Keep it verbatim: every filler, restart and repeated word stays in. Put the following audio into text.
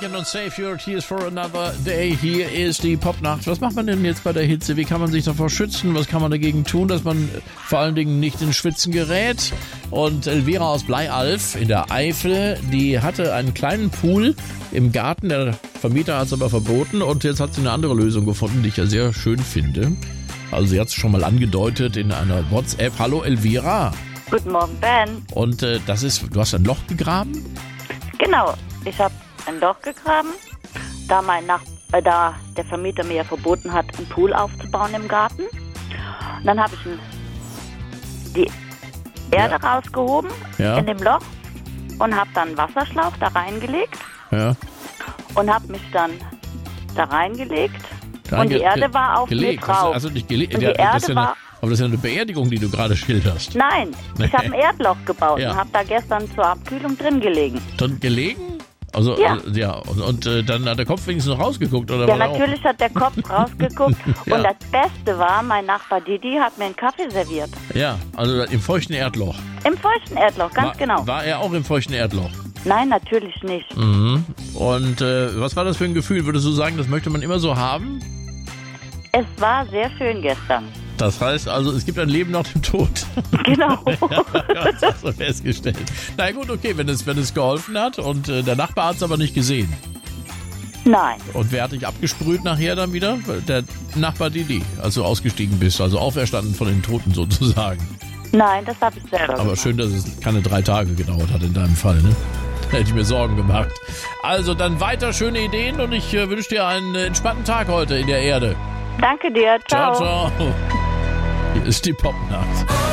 Weekend und Save Your Tears for Another Day. Hier ist die Popnacht. Was macht man denn jetzt bei der Hitze? Wie kann man sich davor schützen? Was kann man dagegen tun, dass man vor allen Dingen nicht ins Schwitzen gerät? Und Elvira aus Bleialf in der Eifel, die hatte einen kleinen Pool im Garten. Der Vermieter hat es aber verboten und jetzt hat sie eine andere Lösung gefunden, die ich ja sehr schön finde. Also sie hat es schon mal angedeutet in einer WhatsApp. Hallo Elvira. Guten Morgen, Ben. Und äh, das ist, du hast ein Loch gegraben? Genau, ich habe ein Loch gegraben, da mein Nach äh, da der Vermieter mir ja verboten hat, einen Pool aufzubauen im Garten. Und dann habe ich ein, die Erde Ja. rausgehoben Ja. in dem Loch und habe dann einen Wasserschlauch da reingelegt Ja. und habe mich dann da reingelegt Da und die ge- Erde ge- war auf gelegt. mir drauf. Also nicht gelegt. Und die Ja, das ist Erde ja eine, war- aber das ist ja eine Beerdigung, die du gerade schilderst. Nein, ich habe ein Erdloch gebaut Ja. und habe da gestern zur Abkühlung drin gelegen. Dann gelegen? Also, Ja. äh, ja. Und, und äh, dann hat der Kopf wenigstens noch rausgeguckt, oder? Ja, war der auch- natürlich hat der Kopf rausgeguckt. Ja. Und das Beste war, mein Nachbar Didi hat mir einen Kaffee serviert. Ja, also im feuchten Erdloch. Im feuchten Erdloch, ganz war, genau. War er auch im feuchten Erdloch? Nein, natürlich nicht. Mhm. Und äh, was war das für ein Gefühl? Würdest du sagen, das möchte man immer so haben? Es war sehr schön gestern. Das heißt also, es gibt ein Leben nach dem Tod. Genau. Ja, das hast du festgestellt. Na gut, okay, wenn es, wenn es geholfen hat und äh, der Nachbar hat es aber nicht gesehen. Nein. Und wer hat dich abgesprüht nachher dann wieder? Der Nachbar Didi, als du ausgestiegen bist, also auferstanden von den Toten sozusagen. Nein, das habe ich selber Aber gemacht. schön, dass es keine drei Tage gedauert hat in deinem Fall, ne? Da hätte ich mir Sorgen gemacht. Also dann weiter schöne Ideen und ich äh, wünsche dir einen äh, entspannten Tag heute in der Erde. Danke dir. Ciao. Ciao, ciao. Hier ist die Popnacht.